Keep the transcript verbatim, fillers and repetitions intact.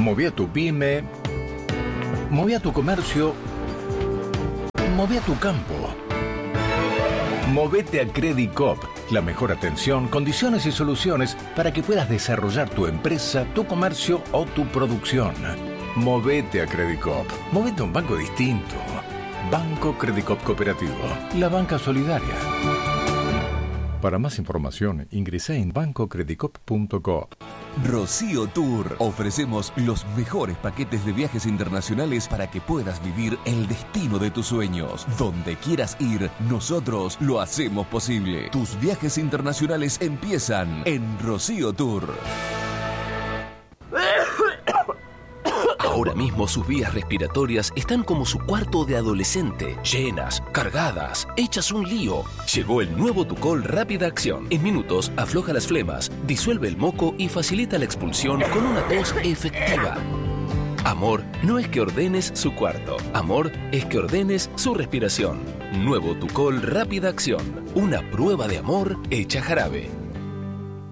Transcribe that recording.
Moví a tu pyme, moví a tu comercio, moví a tu campo. Movete a Credicop, la mejor atención, condiciones y soluciones para que puedas desarrollar tu empresa, tu comercio o tu producción. Movete a Credicop, movete a un banco distinto. Banco Credicop Cooperativo, la banca solidaria. Para más información, ingresá en banco credicop punto com. Rocío Tour. Ofrecemos los mejores paquetes de viajes internacionales para que puedas vivir el destino de tus sueños. Donde quieras ir, nosotros lo hacemos posible. Tus viajes internacionales empiezan en Rocío Tour. Ahora mismo sus vías respiratorias están como su cuarto de adolescente, llenas, cargadas, hechas un lío. Llegó el nuevo Tucol Rápida Acción. En minutos afloja las flemas, disuelve el moco y facilita la expulsión con una tos efectiva. Amor no es que ordenes su cuarto, amor es que ordenes su respiración. Nuevo Tucol Rápida Acción, una prueba de amor hecha jarabe.